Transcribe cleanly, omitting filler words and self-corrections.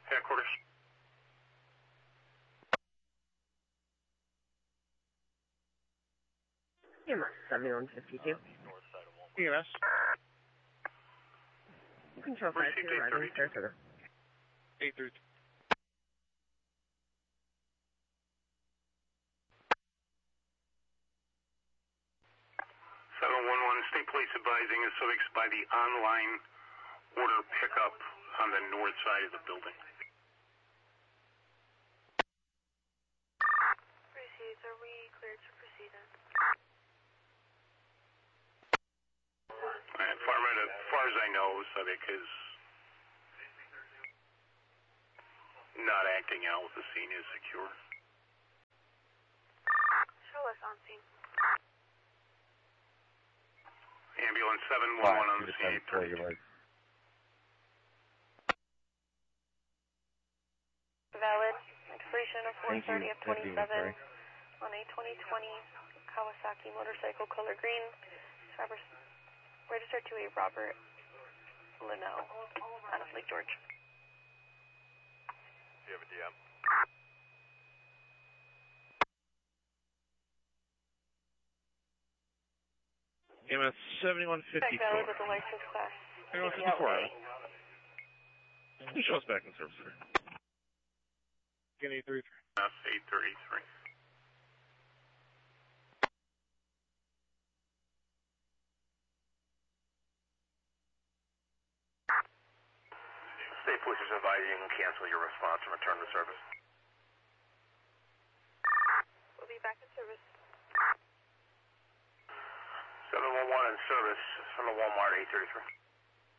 Headquarters. EMS 7152. EMS. Control 5 to arriving, Sarasota. 833. State Police advising is subjects by the online order pickup on the north side of the building. Proceed. Are we cleared to proceed then? As far as I know, subject is not acting out. The scene is secure. Show us on scene. Ambulance 711 on the scene. Valid. Expiration of 4:30 of 27 on a 2020 Kawasaki motorcycle color green. Driver's registered to a Robert Linnell out of Lake George. Do you have a DM? EMS 7154. Valid with the license class. 7154. Show us back in service, sir. Again, 833. That's 833. State Police is advising you can cancel your response and return to service. We'll be back in service. 711 in service from the Walmart 833.